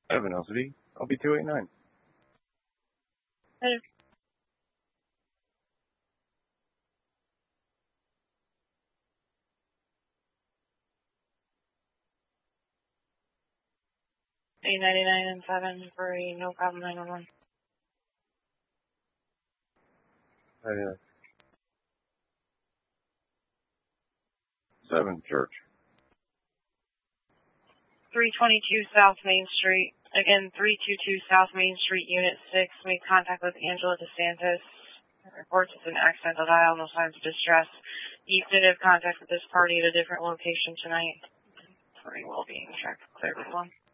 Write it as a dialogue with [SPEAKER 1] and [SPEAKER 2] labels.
[SPEAKER 1] 7 LCD. I'll be 289.
[SPEAKER 2] Hey. 899 and 7 for a no problem 911.
[SPEAKER 1] 7 Church.
[SPEAKER 2] 322 South Main Street. Again, 322 South Main Street, Unit 6. Made contact with Angela DeSantis. Reports it's an accidental dial, no signs of distress. You did have contact with this party at a different location tonight. Party well being checked. Clear with one.